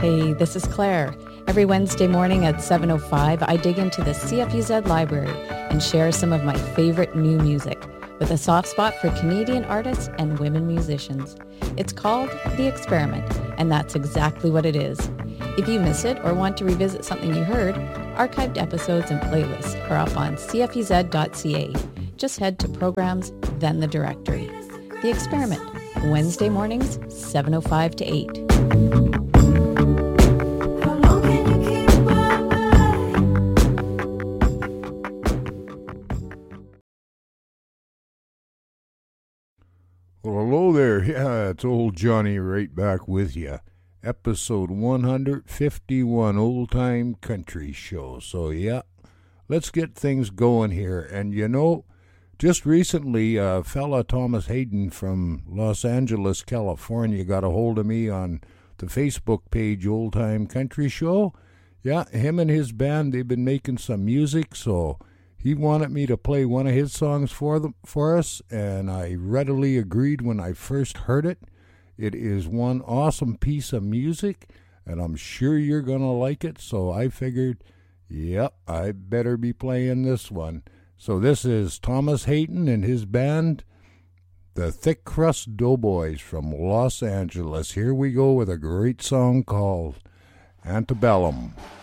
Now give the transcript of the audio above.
Hey, this is Claire. Every Wednesday morning at 7:05, I dig into the CFUZ library and share some of my favorite new music with a soft spot for Canadian artists and women musicians. It's called The Experiment, and that's exactly what it is. If you miss it or want to revisit something you heard, archived episodes and playlists are up on cfuz.ca. Just head to Programs, then the directory. The Experiment, Wednesday mornings, 7:05 to 8. Well, hello there. Yeah, it's old Johnny right back with you. Episode 151, Old Time Country Show. So, yeah, let's get things going here. And, you know, just recently, fella Thomas Hayden from Los Angeles, California, got a hold of me on the Facebook page, Old Time Country Show. Yeah, him and his band, they've been making some music, so he wanted me to play one of his songs for us, and I readily agreed when I first heard it. It is one awesome piece of music, and I'm sure you're going to like it, so I figured, yep, I better be playing this one. So this is Thomas Hayden and his band, the Thick Crust Doughboys from Los Angeles. Here we go with a great song called Antebellum.